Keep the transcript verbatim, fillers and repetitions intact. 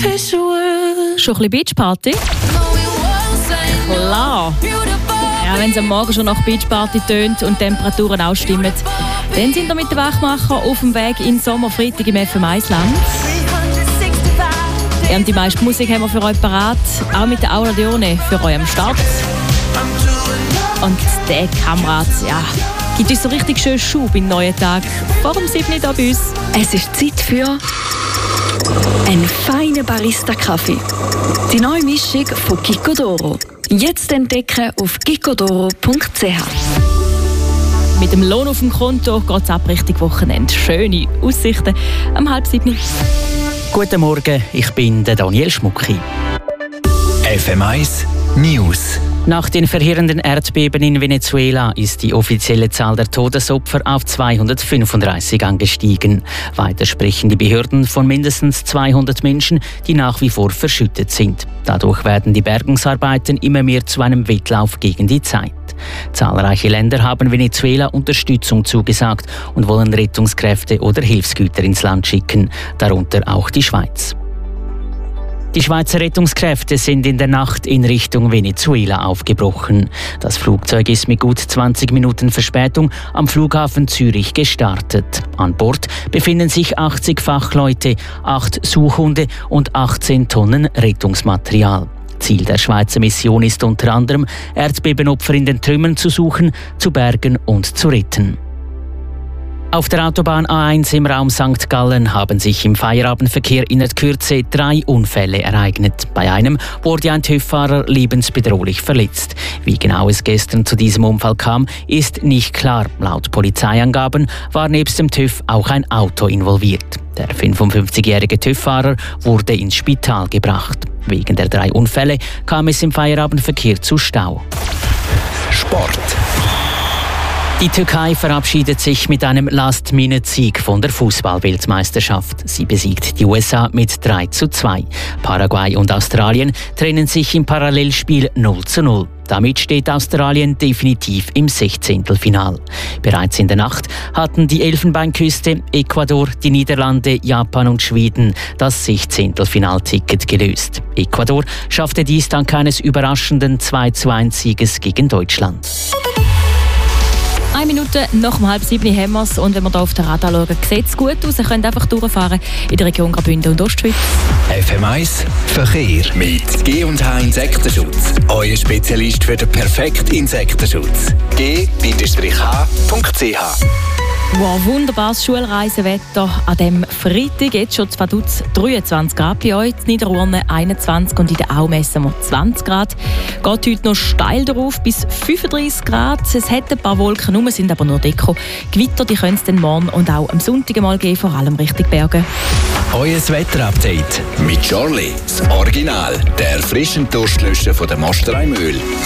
Schon ein bisschen Beachparty? Klar. Ja, wenn es am Morgen schon nach Beachparty tönt und die Temperaturen auch stimmen, dann sind wir mit den Wachmachern auf dem Weg in Sommerfreitag im F M eins Land. Ja, und die meiste Musik haben wir für euch parat, auch mit der Audione für euch am Start. Und der Kamerad, ja, gibt uns so richtig schön Schub in den neuen Tag. Vor dem siebten hier bei uns. Es ist Zeit für einen feinen Barista-Kaffee. Die neue Mischung von Gicodoro. Jetzt entdecken auf gicodoro punkt c h. Mit dem Lohn auf dem Konto geht es ab Richtung Wochenende. Schöne Aussichten am halb sieben. Guten Morgen, ich bin der Daniel Schmucki. F M eins News. Nach den verheerenden Erdbeben in Venezuela ist die offizielle Zahl der Todesopfer auf zweihundertfünfunddreißig angestiegen. Weiter sprechen die Behörden von mindestens zweihundert Menschen, die nach wie vor verschüttet sind. Dadurch werden die Bergungsarbeiten immer mehr zu einem Wettlauf gegen die Zeit. Zahlreiche Länder haben Venezuela Unterstützung zugesagt und wollen Rettungskräfte oder Hilfsgüter ins Land schicken, darunter auch die Schweiz. Die Schweizer Rettungskräfte sind in der Nacht in Richtung Venezuela aufgebrochen. Das Flugzeug ist mit gut zwanzig Minuten Verspätung am Flughafen Zürich gestartet. An Bord befinden sich achtzig Fachleute, acht Suchhunde und achtzehn Tonnen Rettungsmaterial. Ziel der Schweizer Mission ist unter anderem, Erdbebenopfer in den Trümmern zu suchen, zu bergen und zu retten. Auf der Autobahn A eins im Raum Sankt Gallen haben sich im Feierabendverkehr in der Kürze drei Unfälle ereignet. Bei einem wurde ein TÜV-Fahrer lebensbedrohlich verletzt. Wie genau es gestern zu diesem Unfall kam, ist nicht klar. Laut Polizeiangaben war nebst dem TÜV auch ein Auto involviert. Der fünfundfünfzigjährige TÜV-Fahrer wurde ins Spital gebracht. Wegen der drei Unfälle kam es im Feierabendverkehr zu Stau. Sport. Die Türkei verabschiedet sich mit einem Last-Minute-Sieg von der Fußball-Weltmeisterschaft. Sie besiegt die U S A mit drei zu zwei. Paraguay und Australien trennen sich im Parallelspiel null zu null. Damit steht Australien definitiv im Sechzehntelfinal. Bereits in der Nacht hatten die Elfenbeinküste, Ecuador, die Niederlande, Japan und Schweden das Sechzehntelfinalticket gelöst. Ecuador schaffte dies dank eines überraschenden zwei zu eins Sieges gegen Deutschland. Eine Minute nach um halb sieben haben wir es. Und wenn wir hier auf den Radar schauen, sieht es gut aus. Ihr könnt einfach durchfahren in der Region Graubünden und Ostschweiz. F M eins Verkehr mit G und H Insektenschutz. Euer Spezialist für den perfekten Insektenschutz. G H punkt c h. Wow, wunderbares Schulreisewetter an diesem Freitag. Jetzt schon zu Vaduz dreiundzwanzig Grad bei euch, in Niederurne einundzwanzig und in der Au messen wir zwanzig Grad. Geht heute noch steil darauf bis fünfunddreißig Grad. Es hat ein paar Wolken rum, sind aber nur Deko. Gewitter die können es dann morgen und auch am Sonntag mal geben, vor allem Richtung Berge. Euer Wetterupdate mit Charlie, das Original, der frischen Durstlöscher von der Mosterei Mühl.